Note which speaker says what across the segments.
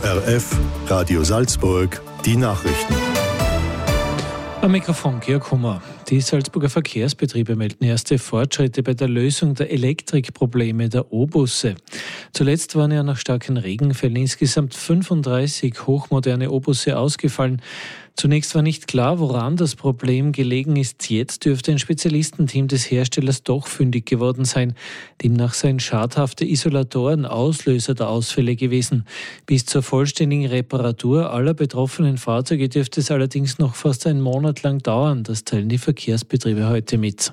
Speaker 1: ORF Radio Salzburg, die Nachrichten.
Speaker 2: Am Mikrofon Georg Hummer. Die Salzburger Verkehrsbetriebe melden erste Fortschritte bei der Lösung der Elektrikprobleme der O-Busse. Zuletzt waren ja nach starken Regenfällen insgesamt 35 hochmoderne O-Busse ausgefallen. Zunächst war nicht klar, woran das Problem gelegen ist. Jetzt dürfte ein Spezialistenteam des Herstellers doch fündig geworden sein. Demnach seien schadhafte Isolatoren Auslöser der Ausfälle gewesen. Bis zur vollständigen Reparatur aller betroffenen Fahrzeuge dürfte es allerdings noch fast einen Monat lang dauern. Das teilen die Verkehrsbetriebe heute mit.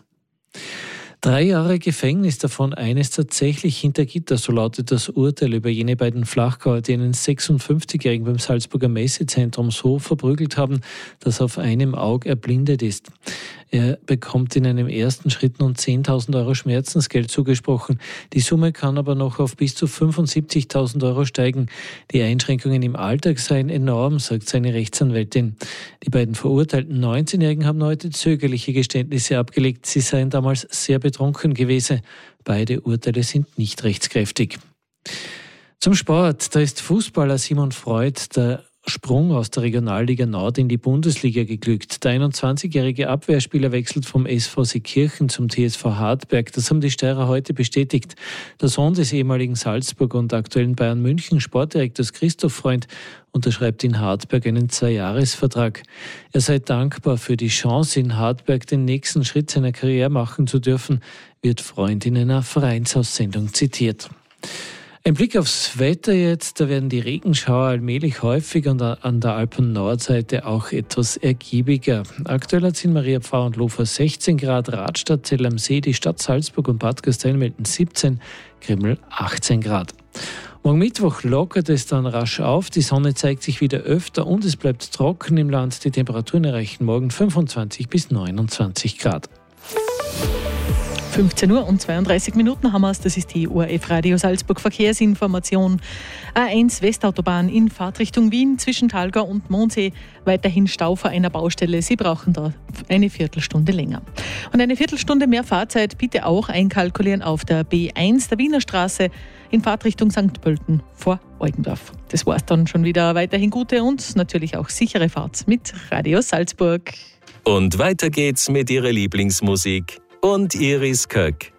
Speaker 2: 3 Jahre Gefängnis, davon eines tatsächlich hinter Gitter, so lautet das Urteil über jene beiden Flachgauer, die einen 56-Jährigen beim Salzburger Messezentrum so verprügelt haben, dass er auf einem Auge erblindet ist. Er bekommt in einem ersten Schritt nun 10.000 Euro Schmerzensgeld zugesprochen. Die Summe kann aber noch auf bis zu 75.000 Euro steigen. Die Einschränkungen im Alltag seien enorm, sagt seine Rechtsanwältin. Die beiden verurteilten 19-Jährigen haben heute zögerliche Geständnisse abgelegt. Sie seien damals sehr betrunken gewesen. Beide Urteile sind nicht rechtskräftig. Zum Sport. Da ist Fußballer Simon Freud der Sprung aus der Regionalliga Nord in die Bundesliga geglückt. Der 21-jährige Abwehrspieler wechselt vom SV Seekirchen zum TSV Hartberg. Das haben die Steirer heute bestätigt. Der Sohn des ehemaligen Salzburger und aktuellen Bayern München Sportdirektors Christoph Freund unterschreibt in Hartberg einen 2-Jahres-Vertrag. Er sei dankbar für die Chance, in Hartberg den nächsten Schritt seiner Karriere machen zu dürfen, wird Freund in einer Vereinsaussendung zitiert. Ein Blick aufs Wetter jetzt, da werden die Regenschauer allmählich häufiger und an der Alpen-Nordseite auch etwas ergiebiger. Aktuell hat es in Mariapfarr und Lofer 16 Grad, Radstadt, Zell am See, die Stadt Salzburg und Bad Gastein melden 17, Grimmel 18 Grad. Morgen Mittwoch lockert es dann rasch auf, die Sonne zeigt sich wieder öfter und es bleibt trocken im Land. Die Temperaturen erreichen morgen 25 bis 29 Grad.
Speaker 3: 15 Uhr und 32 Minuten haben wir es. Das ist die ORF Radio Salzburg Verkehrsinformation. A1 Westautobahn in Fahrtrichtung Wien zwischen Thalgau und Mondsee. Weiterhin Stau vor einer Baustelle. Sie brauchen da eine Viertelstunde länger. Und eine Viertelstunde mehr Fahrzeit bitte auch einkalkulieren auf der B1 der Wiener Straße in Fahrtrichtung St. Pölten vor Eugendorf. Das war's dann schon wieder. Weiterhin gute und natürlich auch sichere Fahrt mit Radio Salzburg.
Speaker 4: Und weiter geht's mit Ihrer Lieblingsmusik und Iris Köck.